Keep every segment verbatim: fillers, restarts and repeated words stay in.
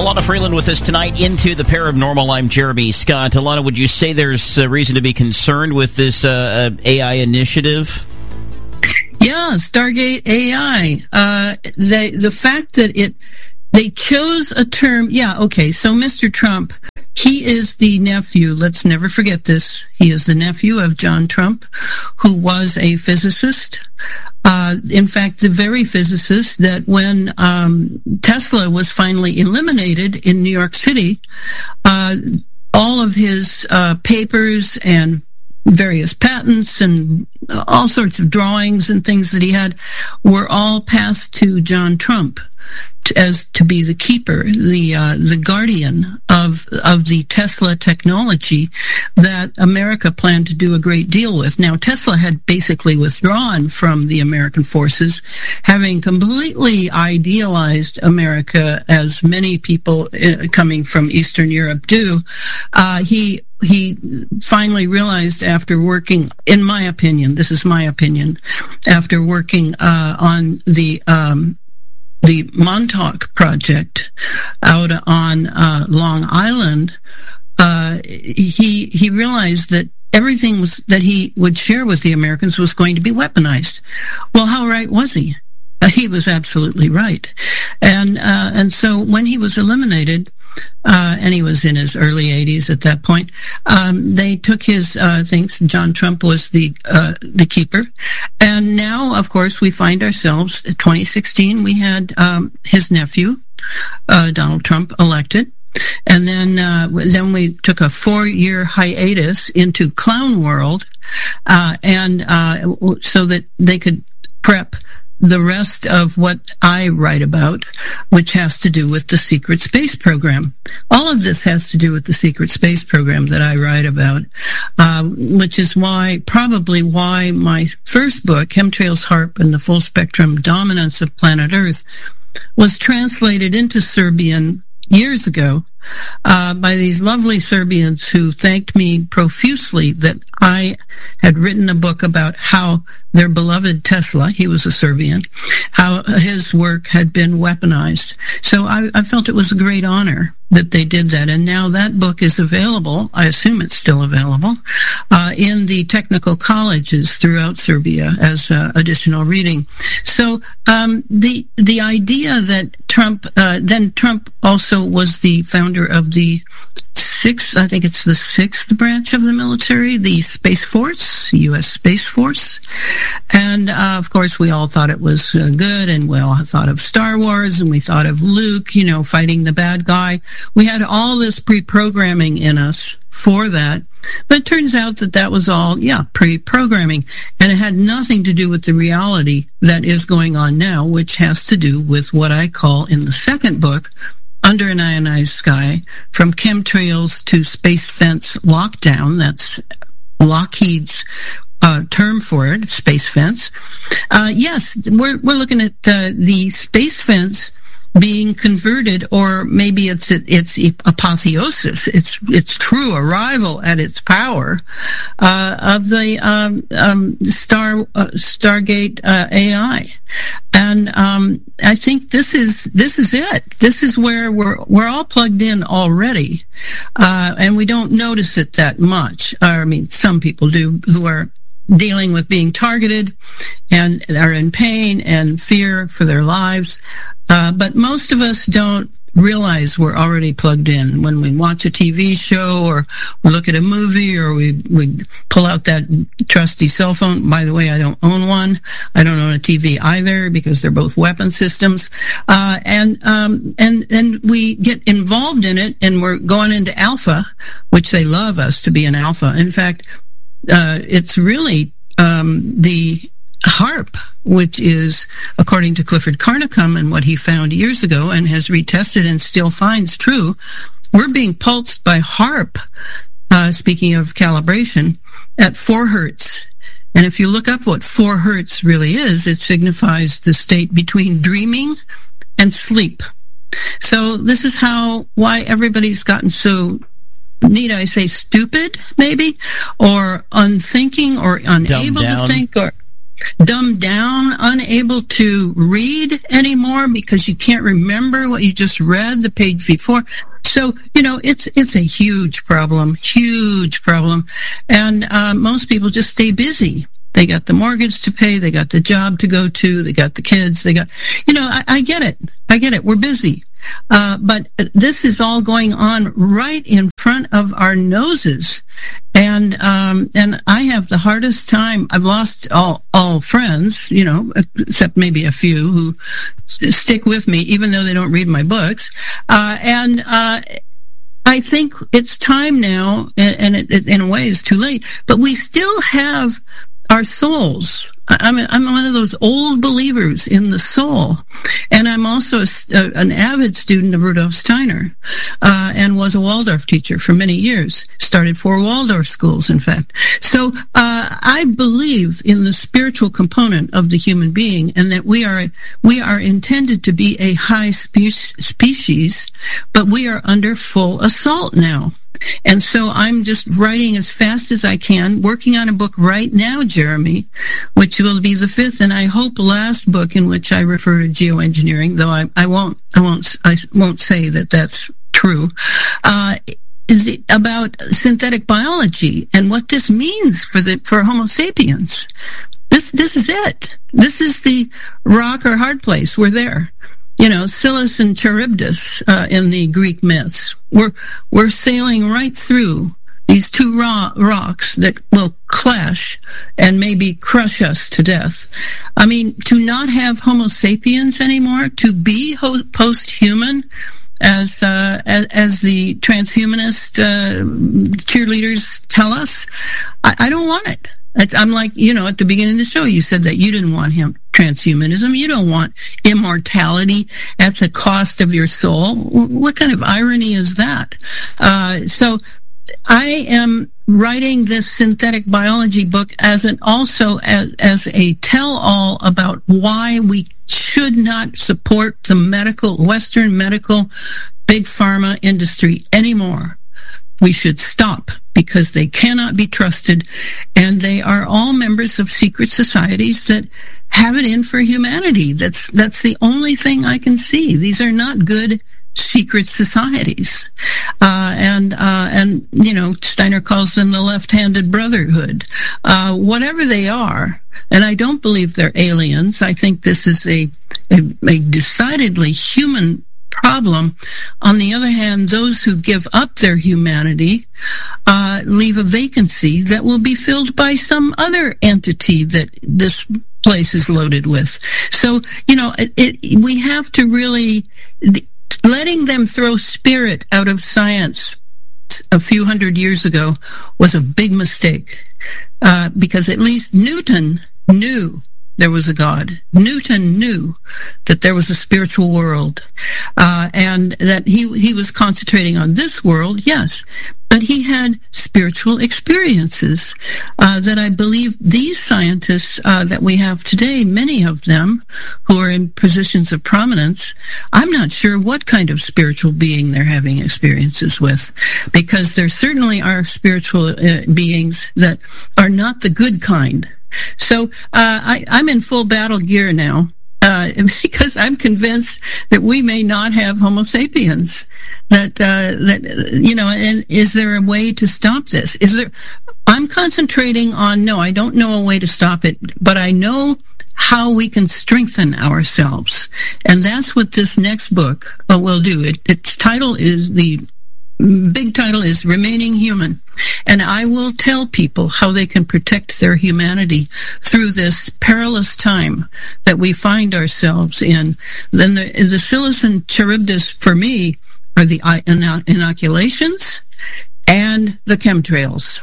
Alana Freeland with us tonight into the Paranormal. I'm Jeremy Scott. Alana, would you say there's a reason to be concerned with this uh, A I initiative? Yeah, Stargate A I. Uh, the the fact that it they chose a term. Yeah, okay. So Mister Trump, he is the nephew. Let's never forget this. He is the nephew of John Trump, who was a physicist. Uh, in fact, the very physicist that when um, Tesla was finally eliminated in New York City, uh, all of his uh, papers and various patents and all sorts of drawings and things that he had were all passed to John Trump as to be the keeper, the uh, the guardian of of the Tesla technology that America planned to do a great deal with. Now, Tesla had basically withdrawn from the American forces, having completely idealized America, as many people uh, coming from Eastern Europe do. Uh, he He finally realized after working, in my opinion, this is my opinion, after working uh, on the um, the Montauk project out on uh, Long Island, uh, he he realized that everything was that he would share with the Americans was going to be weaponized. Well, how right was he? Uh, he was absolutely right, and uh, and so when he was eliminated. Uh, and he was in his early eighties at that point. Um, they took his uh, things. John Trump was the uh, the keeper, and now, of course, we find ourselves. In twenty sixteen, we had um, his nephew, uh, Donald Trump, elected, and then uh, then we took a four-year hiatus into clown world, uh, and uh, so that they could prep the rest of what I write about, which has to do with the secret space program. All of this has to do with the secret space program that I write about, uh, which is why, probably why my first book, Chemtrails, HAARP, and the Full Spectrum Dominance of Planet Earth, was translated into Serbian years ago uh, by these lovely Serbians who thanked me profusely that I had written a book about how their beloved Tesla, he was a Serbian, how his work had been weaponized. So I, I felt it was a great honor that they did that. And now that book is available, I assume it's still available, uh, in the technical colleges throughout Serbia as uh, additional reading. So um, the the idea that Trump, uh, then Trump also was the founder of the sixth, I think it's the sixth branch of the military, the Space Force, U S Space Force. And, uh, of course, we all thought it was uh, good, and we all thought of Star Wars, and we thought of Luke, you know, fighting the bad guy. We had all this pre-programming in us for that. But it turns out that that was all, yeah, pre-programming. And it had nothing to do with the reality that is going on now, which has to do with what I call in the second book, Under an Ionized Sky, From Chemtrails to Space Fence Lockdown. That's Lockheed's uh, term for it, space fence. Uh, yes, we're we're looking at uh, the space fence being converted, or maybe it's it's apotheosis, its its true arrival at its power uh, of the um, um, Star uh, Stargate uh, A I, and um, I think this is this is it. This is where we're we're all plugged in already, uh, and we don't notice it that much. I mean, some people do who are dealing with being targeted and are in pain and fear for their lives. Uh, but most of us don't realize we're already plugged in. When we watch a T V show or we look at a movie or we, we pull out that trusty cell phone. By the way, I don't own one. I don't own a T V either because they're both weapon systems. Uh, and, um, and, and we get involved in it and we're going into alpha, which they love us to be an alpha. In fact, uh, it's really, um, the HAARP, which is, according to Clifford Carnicom and what he found years ago and has retested and still finds true, we're being pulsed by HAARP, uh, speaking of calibration, at four hertz. And if you look up what four hertz really is, it signifies the state between dreaming and sleep. So this is how, why everybody's gotten so, need I say stupid, maybe, or unthinking, or unable to think, or dumbed down, unable to read anymore because you can't remember what you just read the page before. So, you know, it's it's a huge problem, huge problem. And uh, most people just stay busy. They got the mortgage to pay. They got the job to go to. They got the kids. They got, you know, I, I get it. I get it. We're busy. Uh, but this is all going on right in front of our noses. And, um, and I have the hardest time. I've lost all, all friends, you know, except maybe a few who stick with me, even though they don't read my books. Uh, and, uh, I think it's time now, and it, it, in a way, it's too late, but we still have our souls. I'm I'm one of those old believers in the soul, and I'm also a, a, an avid student of Rudolf Steiner, uh, and was a Waldorf teacher for many years. Started four Waldorf schools, in fact. So uh, I believe in the spiritual component of the human being, and that we are we are intended to be a high spe- species, but we are under full assault now. And so I'm just writing as fast as I can, working on a book right now, Jeremy, which will be the fifth and I hope last book in which I refer to geoengineering, though I, I won't, I won't, I won't say that that's true. Uh, is it about synthetic biology and what this means for the for Homo sapiens? This this is it. This is the rock or hard place. We're there. You know, Scylla and Charybdis uh, in the Greek myths. We're we're sailing right through these two ro- rocks that will clash and maybe crush us to death. I mean, to not have Homo sapiens anymore, to be ho- post-human, as uh, as, as the transhumanist uh, cheerleaders tell us, I, I don't want it. I'm like, you know, at the beginning of the show, you said that you didn't want him transhumanism. You don't want immortality at the cost of your soul. What kind of irony is that? Uh, so I am writing this synthetic biology book as an also as, as a tell-all about why we should not support the medical, Western medical, big pharma industry anymore. We should stop because they cannot be trusted, and they are all members of secret societies that have it in for humanity. That's that's the only thing I can see. These are not good secret societies, uh, and uh, and you know, Steiner calls them the left-handed brotherhood. Uh, whatever they are, and I don't believe they're aliens. I think this is a a, a decidedly human problem. On the other hand, those who give up their humanity uh, leave a vacancy that will be filled by some other entity that this place is loaded with. So, you know, it, it, we have to really, letting them throw spirit out of science a few hundred years ago was a big mistake, uh, because at least Newton knew there was a God. Newton knew that there was a spiritual world, uh, and that he he was concentrating on this world, yes, but he had spiritual experiences uh, that I believe these scientists uh, that we have today, many of them who are in positions of prominence, I'm not sure what kind of spiritual being they're having experiences with, because there certainly are spiritual uh, beings that are not the good kind. So uh, I, I'm in full battle gear now uh, because I'm convinced that we may not have Homo sapiens. That uh, that you know, and is there a way to stop this? Is there? I'm concentrating on no. I don't know a way to stop it, but I know how we can strengthen ourselves, and that's what this next book uh, will do. It, its title is the. Big title is Remaining Human, and I will tell people how they can protect their humanity through this perilous time that we find ourselves in. Then the, the Scylla and Charybdis, for me, are the inoculations and the chemtrails.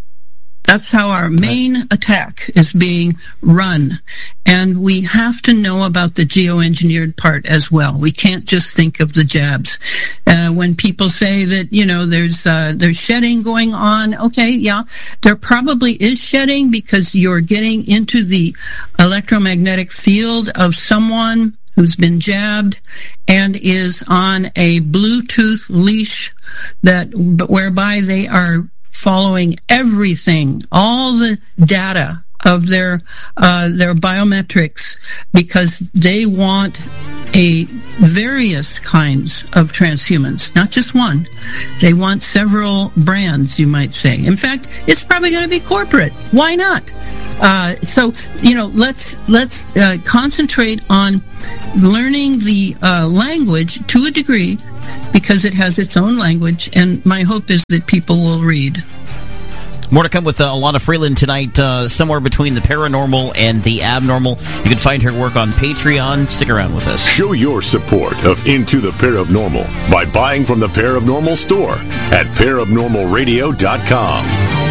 That's how our main attack is being run. And we have to know about the geoengineered part as well. We can't just think of the jabs. Uh, when people say that, you know, there's uh, there's shedding going on, okay, yeah, there probably is shedding because you're getting into the electromagnetic field of someone who's been jabbed and is on a Bluetooth leash that whereby they are following everything, all the data of their uh, their biometrics because they want a various kinds of transhumans, not just one. They want several brands, you might say. In fact, it's probably going to be corporate. Why not? Uh, so, you know, let's let's uh, concentrate on learning the uh, language to a degree because it has its own language, and my hope is that people will read. More to come with uh, Alana Freeland tonight, uh, somewhere between the paranormal and the abnormal. You can find her work on Patreon. Stick around with us. Show your support of Into the Paranormal by buying from the Paranormal Store at paranormal radio dot com.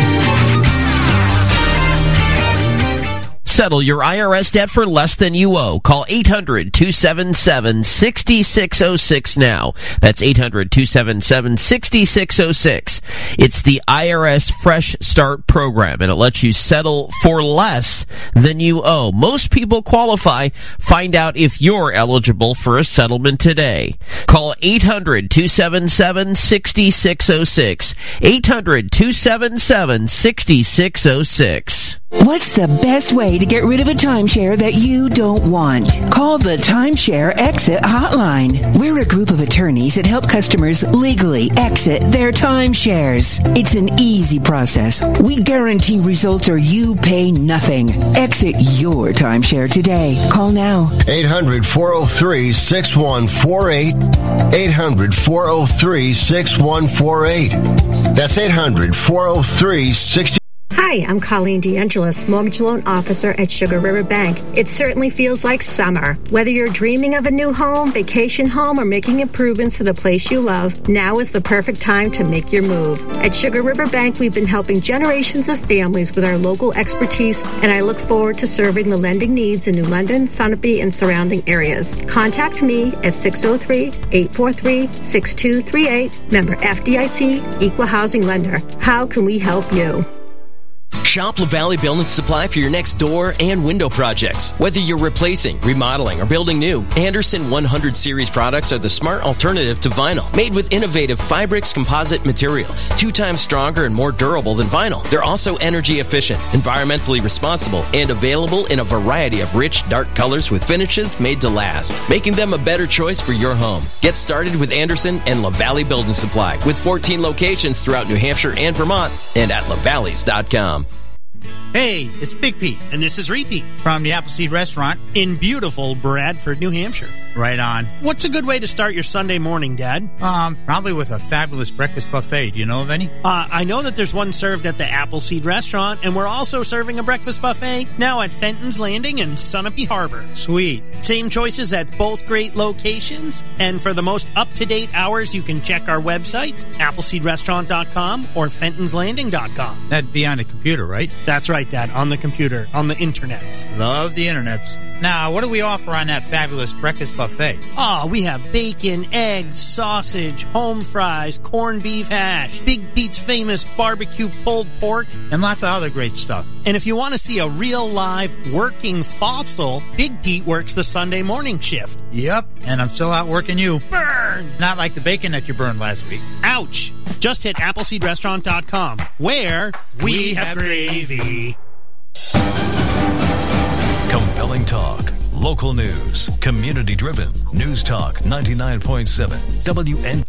Settle your I R S debt for less than you owe. Call eight hundred, two seven seven, six six zero six now. That's eight hundred, two seven seven, six six zero six. It's the I R S Fresh Start program, and it lets you settle for less than you owe. Most people qualify. Find out if you're eligible for a settlement today. Call eight hundred, two seven seven, six six zero six. eight hundred, two seven seven, six six zero six. What's the best way to get rid of a timeshare that you don't want? Call the Timeshare Exit Hotline. We're a group of attorneys that help customers legally exit their timeshares. It's an easy process. We guarantee results or you pay nothing. Exit your timeshare today. Call now. eight hundred, four oh three, six one four eight. eight hundred, four oh three, six one four eight. That's eight hundred, four oh three, six one four eight. Hi, I'm Colleen DeAngelis, Mortgage Loan Officer at Sugar River Bank. It certainly feels like summer. Whether you're dreaming of a new home, vacation home, or making improvements to the place you love, now is the perfect time to make your move. At Sugar River Bank, we've been helping generations of families with our local expertise, and I look forward to serving the lending needs in New London, Sunapee, and surrounding areas. Contact me at six oh three, eight four three, six two three eight. Member F D I C, Equal Housing Lender. How can we help you? Shop LaValle Building Supply for your next door and window projects. Whether you're replacing, remodeling, or building new, Anderson one hundred series products are the smart alternative to vinyl. Made with innovative Fibrix composite material, two times stronger and more durable than vinyl. They're also energy efficient, environmentally responsible, and available in a variety of rich, dark colors with finishes made to last, making them a better choice for your home. Get started with Anderson and LaValle Building Supply with fourteen locations throughout New Hampshire and Vermont and at lavalleys dot com. Hey, it's Big Pete, and this is Repeat from the Appleseed Restaurant in beautiful Bradford, New Hampshire. Right on. What's a good way to start your Sunday morning, Dad? Um, probably with a fabulous breakfast buffet. Do you know of any? Uh, I know that there's one served at the Appleseed Restaurant, and we're also serving a breakfast buffet now at Fenton's Landing and Sunapee Harbor. Sweet. Same choices at both great locations, and for the most up-to-date hours, you can check our websites, appleseed restaurant dot com or fentons landing dot com. That'd be on the computer, right? That's right, Dad, on the computer, on the internet. Love the internets. Now, what do we offer on that fabulous breakfast buffet? Oh, we have bacon, eggs, sausage, home fries, corned beef hash, Big Pete's famous barbecue pulled pork, and lots of other great stuff. And if you want to see a real live working fossil, Big Pete works the Sunday morning shift. Yep, and I'm still out working you. Burn! Not like the bacon that you burned last week. Ouch! Just hit appleseed restaurant dot com, where we, we have gravy. Compelling talk, local news, community-driven. News Talk ninety-nine point seven W N.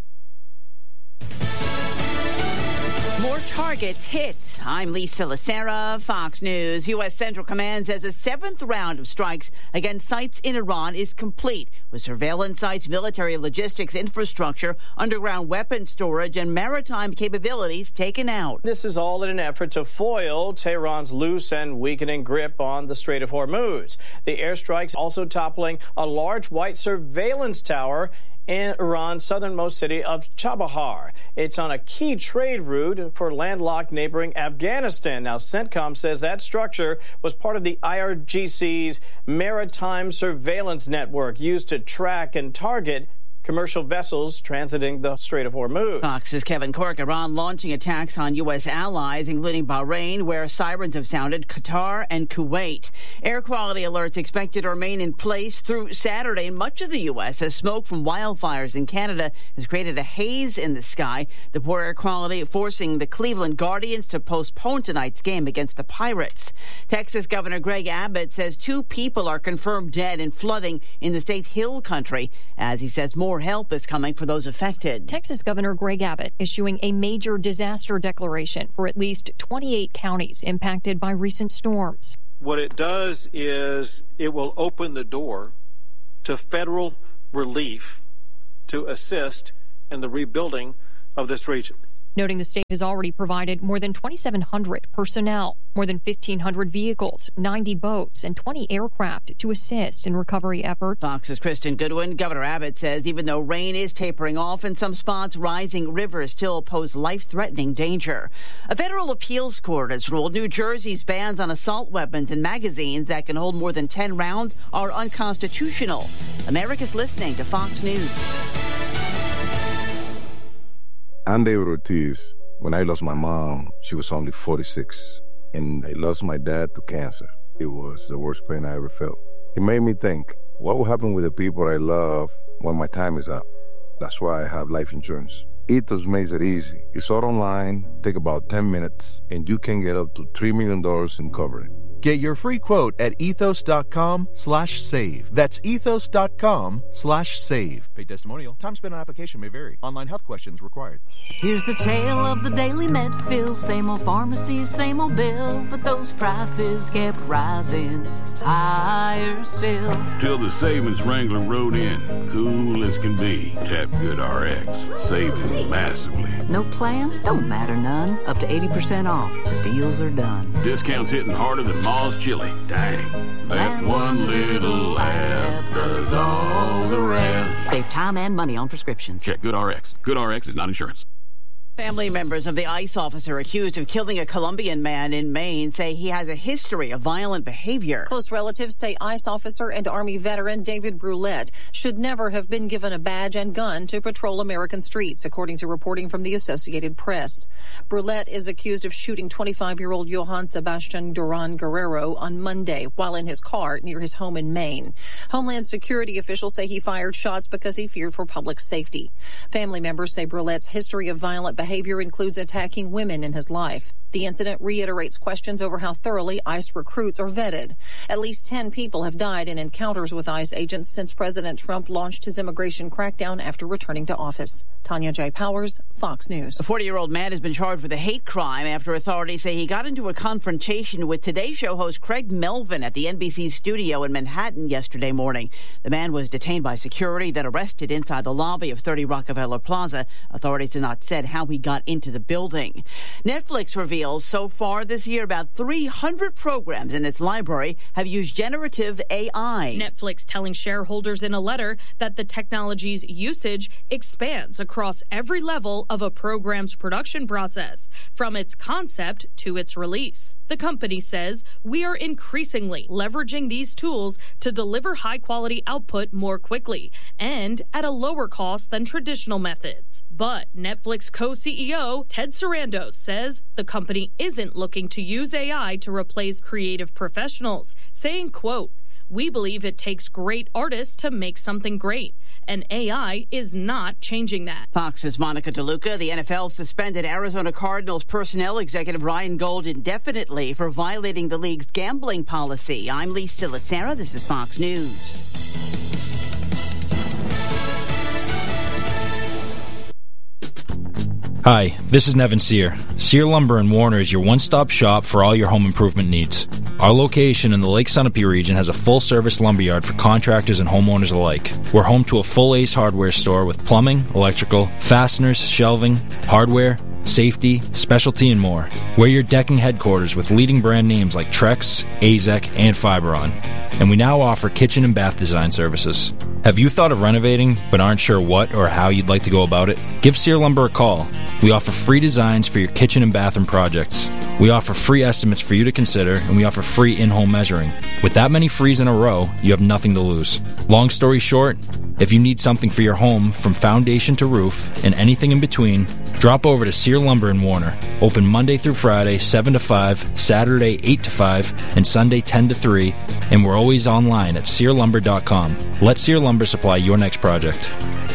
More targets hit. I'm Lisa Lacera, Fox News. U S. Central Command says a seventh round of strikes against sites in Iran is complete, with surveillance sites, military logistics infrastructure, underground weapon storage, and maritime capabilities taken out. This is all in an effort to foil Tehran's loose and weakening grip on the Strait of Hormuz. The airstrikes also toppling a large white surveillance tower in Iran's southernmost city of Chabahar. It's on a key trade route for landlocked neighboring Afghanistan. Now, CENTCOM says that structure was part of the I R G C's maritime surveillance network used to track and target commercial vessels transiting the Strait of Hormuz. Fox's Kevin Cork. Iran launching attacks on U S allies, including Bahrain, where sirens have sounded, Qatar, and Kuwait. Air quality alerts expected to remain in place through Saturday in much of the U S as smoke from wildfires in Canada has created a haze in the sky. The poor air quality forcing the Cleveland Guardians to postpone tonight's game against the Pirates. Texas Governor Greg Abbott says two people are confirmed dead in flooding in the state's hill country, as he says more help is coming for those affected. Texas Governor Greg Abbott issuing a major disaster declaration for at least twenty-eight counties impacted by recent storms. What it does is it will open the door to federal relief to assist in the rebuilding of this region. Noting the state has already provided more than twenty-seven hundred personnel, more than fifteen hundred vehicles, ninety boats, and twenty aircraft to assist in recovery efforts. Fox's Kristen Goodwin. Governor Abbott says even though rain is tapering off in some spots, rising rivers still pose life-threatening danger. A federal appeals court has ruled New Jersey's bans on assault weapons and magazines that can hold more than ten rounds are unconstitutional. America's listening to Fox News. I'm David Ortiz. When I lost my mom, she was only forty-six, and I lost my dad to cancer. It was the worst pain I ever felt. It made me think, what will happen with the people I love when my time is up? That's why I have life insurance. Ethos makes it easy. It's all online, take about ten minutes, and you can get up to three million dollars in coverage. Get your free quote at ethos.com slash save. That's ethos.com slash save. Paid testimonial. Time spent on application may vary. Online health questions required. Here's the tale of the daily med fill. Same old pharmacy, same old bill. But those prices kept rising higher still. Till the savings wrangler rode in. Cool as can be. Tap GoodRx. Saving massively. No plan? Don't matter none. Up to eighty percent off. The deals are done. Discounts hitting harder than Ma's chili. Dang. That one little app does all the rest. Save time and money on prescriptions. Check GoodRx. GoodRx is not insurance. Family members of the ICE officer accused of killing a Colombian man in Maine say he has a history of violent behavior. Close relatives say ICE officer and Army veteran David Brulette should never have been given a badge and gun to patrol American streets, according to reporting from the Associated Press. Brulette is accused of shooting twenty-five-year-old Johann Sebastian Duran Guerrero on Monday while in his car near his home in Maine. Homeland Security officials say he fired shots because he feared for public safety. Family members say Brulette's history of violent behavior Behavior includes attacking women in his life. The incident reiterates questions over how thoroughly ICE recruits are vetted. At least ten people have died in encounters with ICE agents since President Trump launched his immigration crackdown after returning to office. Tanya J. Powers, Fox News. A forty-year-old man has been charged with a hate crime after authorities say he got into a confrontation with Today Show host Craig Melvin at the N B C studio in Manhattan yesterday morning. The man was detained by security, then arrested inside the lobby of thirty Rockefeller Plaza. Authorities have not said how he got into the building. Netflix reveals so far this year about three hundred programs in its library have used generative A I. Netflix telling shareholders in a letter that the technology's usage expands across every level of a program's production process, from its concept to its release. The company says, we are increasingly leveraging these tools to deliver high-quality output more quickly and at a lower cost than traditional methods. But Netflix co-C E O Ted Sarandos says the company isn't looking to use A I to replace creative professionals, saying, quote, we believe it takes great artists to make something great, and A I is not changing that. Fox's Monica DeLuca. The N F L suspended Arizona Cardinals personnel executive Ryan Gold indefinitely for violating the league's gambling policy. I'm Lisa Lacera. This is Fox News. Hi, this is Nevin Sear. Sear Lumber and Warner is your one-stop shop for all your home improvement needs. Our location in the Lake Sunapee region has a full-service lumberyard for contractors and homeowners alike. We're home to a full Ace Hardware store with plumbing, electrical, fasteners, shelving, hardware, safety, specialty, and more. We're your decking headquarters with leading brand names like Trex, A Z E C, and Fiberon. And we now offer kitchen and bath design services. Have you thought of renovating but aren't sure what or how you'd like to go about it? Give Sear Lumber a call. We offer free designs for your kitchen and bathroom projects. We offer free estimates for you to consider, and we offer free in-home measuring. With that many frees in a row, you have nothing to lose. Long story short, if you need something for your home from foundation to roof and anything in between, drop over to Sear Lumber in Warner. Open Monday through Friday, seven to five, Saturday, eight to five, and Sunday, ten to three, and we're always online at sear lumber dot com. Let Sear Lumber supply your next project.